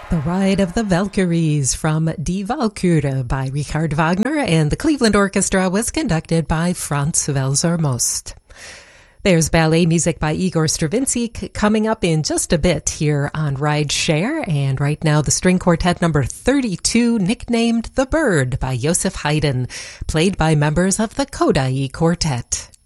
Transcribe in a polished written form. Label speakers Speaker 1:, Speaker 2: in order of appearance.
Speaker 1: The Ride of the Valkyries from Die Walküre by Richard Wagner, and the Cleveland Orchestra was conducted by Franz Welser Most. There's ballet music by Igor Stravinsky coming up in just a bit here on Ride Share, and right now the string quartet number 32, nicknamed The Bird by Joseph Haydn, played by members of the Kodály Quartet.